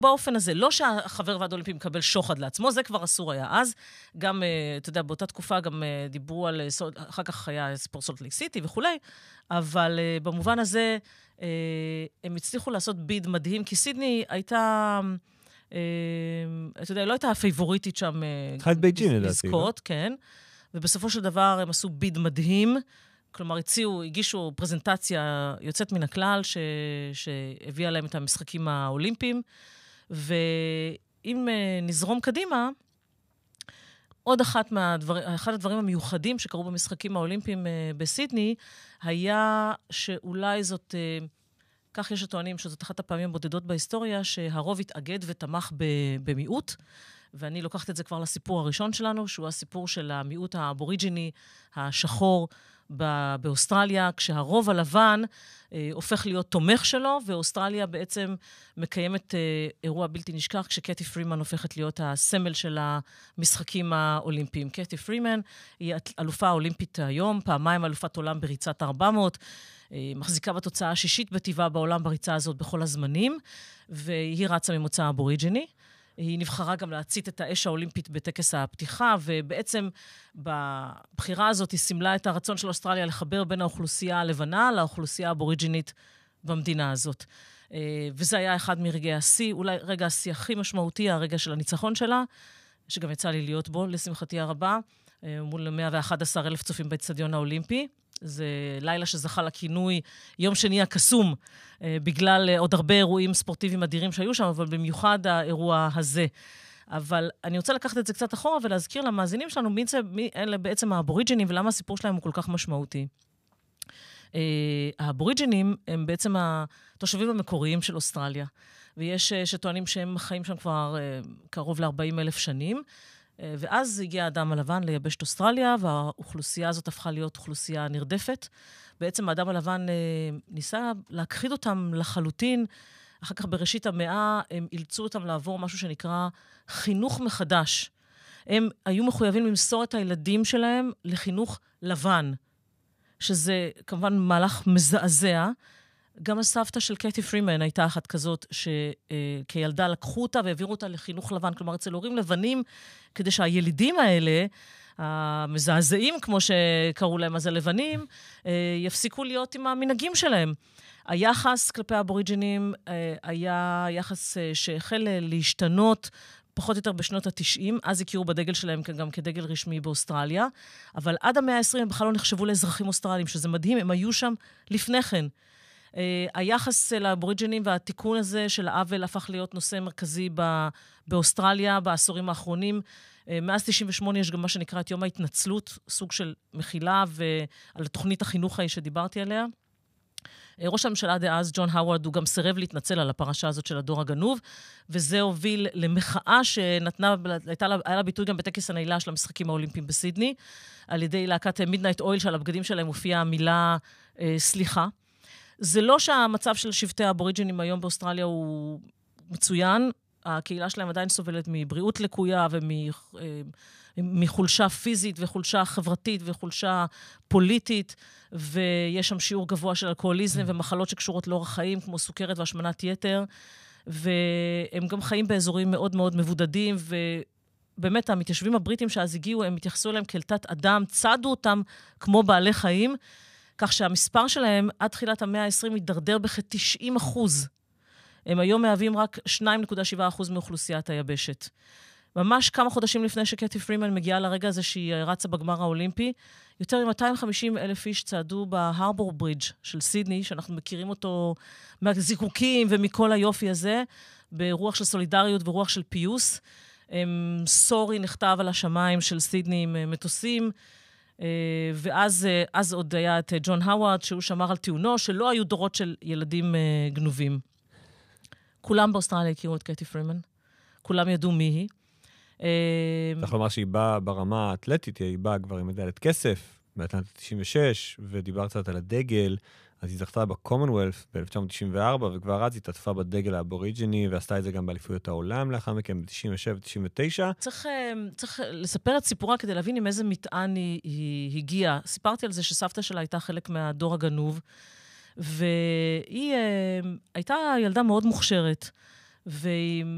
באופן הזה, לא שהחבר ועד אולימפי מקבל שוחד לעצמו, זה כבר אסור היה אז. גם, אתה יודע, באותה תקופה גם דיברו על, אחר כך היה ספורט סולט לייק סיטי וכו', אבל במובן הזה, הם הצליחו לעשות ביד מדהים, כי סידני הייתה, אתה יודע, לא הייתה הפייבוריטית שם לזכות, כן. ובסופו של דבר הם עשו ביד מדהים, כלומר, הגישו פרזנטציה יוצאת מן הכלל, שהביאה להם את המשחקים האולימפיים, ואם נזרום קדימה, עוד אחד הדברים המיוחדים שקרו במשחקים האולימפיים בסידני, היה שאולי זאת, כך יש הטוענים שזאת אחת הפעמים הבודדות בהיסטוריה, שהרוב התאגד ותמך במיעוט, ואני לוקחת את זה כבר לסיפור הראשון שלנו, שהוא הסיפור של המיעוט האבוריג'יני, השחור, באוסטרליה, כשהרוב הלבן הופך להיות תומך שלו, ואוסטרליה בעצם מקיימת אירוע בלתי נשכח, כשקטי פרימן הופכת להיות הסמל של המשחקים האולימפיים. קטי פרימן היא אלופה האולימפית היום, פעמיים אלופת עולם בריצת 400, מחזיקה בתוצאה השישית בטבעה בעולם בריצה הזאת בכל הזמנים, והיא רצה ממוצא אבוריג'יני. היא נבחרה גם להצית את האש האולימפית בטקס הפתיחה, ובעצם בבחירה הזאת היא סימלה את הרצון של אוסטרליה לחבר בין האוכלוסייה הלבנה לאוכלוסייה האבוריג'ינית במדינה הזאת. וזה היה אחד מרגעי השיא, אולי רגע השיא הכי משמעותי, הרגע של הניצחון שלה, שגם יצא לי להיות בו, לשמחתי הרבה, מול 111,000 צופים באצטדיון האולימפי. זה לילה שזכה לכינוי יום שני הקסום, בגלל עוד הרבה אירועים ספורטיביים אדירים שהיו שם, אבל במיוחד האירוע הזה. אבל אני רוצה לקחת את זה קצת אחורה ולהזכיר למאזינים שלנו מי אלה בעצם האבוריג'ינים ולמה הסיפור שלהם הוא כל כך משמעותי. האבוריג'ינים הם בעצם התושבים המקוריים של אוסטרליה, ויש שטוענים שהם חיים שם כבר קרוב ל-40,000 שנים, ואז הגיע האדם הלבן ליבשת אוסטרליה, והאוכלוסייה הזאת הפכה להיות אוכלוסייה נרדפת. בעצם האדם הלבן ניסה להכחיד אותם לחלוטין. אחר כך בראשית המאה הם אילצו אותם לעבור משהו שנקרא חינוך מחדש. הם היו מחויבים למסור את הילדים שלהם לחינוך לבן, שזה כמובן מהלך מזעזע. גם הסבתא של קטי פרימן הייתה אחת כזאת, שכילדה לקחו אותה והעבירו אותה לחינוך לבן, כלומר אצל הורים לבנים, כדי שהילידים האלה, המזעזעים, כמו שקראו להם אז הלבנים, יפסיקו להיות עם המנהגים שלהם. היחס כלפי האבוריג'ינים היה יחס שהחל להשתנות פחות או יותר בשנות ה-90, אז הכירו בדגל שלהם גם כדגל רשמי באוסטרליה, אבל עד המאה ה-20 הם בכלל לא נחשבו לאזרחים אוסטרליים, שזה מדהים, הם היו שם לפני כן. היחס לאבוריג'ינים והתיקון הזה של העוול הפך להיות נושא מרכזי באוסטרליה בעשורים האחרונים. מאז 98 יש גם מה שנקרא את יום ההתנצלות, סוג של מחילה ועל תוכנית החינוך ההיא שדיברתי עליה. ראש הממשלה דאז, ג'ון האוורד, הוא גם סירב להתנצל על הפרשה הזאת של הדור הגנוב, וזה הוביל למחאה שנתנה, היה לה ביטוי גם בטקס הנעילה של המשחקים האולימפיים בסידני, על ידי להקת מידנייט אויל, שעל הבגדים שלהם הופיעה המילה סליחה. זה לא שהמצב של שבטי האבוריג'ינים היום באוסטרליה הוא מצוין, הקהילה שלהם עדיין סובלת מבריאות לקויה ומחולשה פיזית וחולשה חברתית וחולשה פוליטית, ויש שם שיעור גבוה של אלכוהוליזם ומחלות שקשורות לאורח חיים, כמו סוכרת והשמנת יתר, והם גם חיים באזורים מאוד מאוד מבודדים, ובאמת המתיישבים הבריטים שאז הגיעו, הם התייחסו אליהם כאל תת אדם, צעדו אותם כמו בעלי חיים, כך שהמספר שלהם עד תחילת המאה ה-20 התדרדר בכ-90%. הם היום מהווים רק 2.7% מאוכלוסיית היבשת. ממש כמה חודשים לפני שקטי פרימן מגיעה לרגע הזה שהיא רצה בגמר האולימפי, יותר מ-250,000 איש צעדו בהרבור ברידג' של סידני, שאנחנו מכירים אותו מהזיקוקים ומכל היופי הזה, ברוח של סולידריות ורוח של פיוס. סורי נכתב על השמיים של סידני עם מטוסים, ואז עוד היה את ג'ון האוורד, שהוא שמר על טיעונו, שלא היו דורות של ילדים גנובים. כולם באוסטרליה הכירו את קטי פרימן. כולם ידעו מי היא. צריך לומר שהיא באה ברמה האתלטית, היא באה כבר עם מדליית כסף, באטלנטה 96, ודיברת קצת על הדגל, אז היא זכתה בקומנוולף ב-1994, וכבר אז היא תטפה בדגל האבוריג'יני, ועשתה את זה גם באליפויות העולם, לאחר מכן ב-97-99. צריך לספר את סיפורה כדי להבין עם איזה מטען היא הגיעה. סיפרתי על זה שסבתא שלה הייתה חלק מהדור הגנוב, והיא הייתה ילדה מאוד מוכשרת, והיא